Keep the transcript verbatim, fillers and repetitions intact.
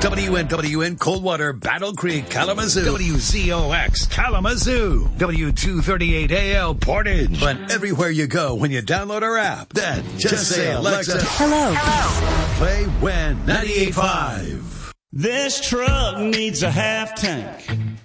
W N W N Coldwater, Battle Creek, Kalamazoo. W Z O X, Kalamazoo. W two thirty-eight A L, Portage. But everywhere you go when you download our app, then just, just say, Alexa, hello. Hello. Play When ninety-eight point five. This truck needs a half tank.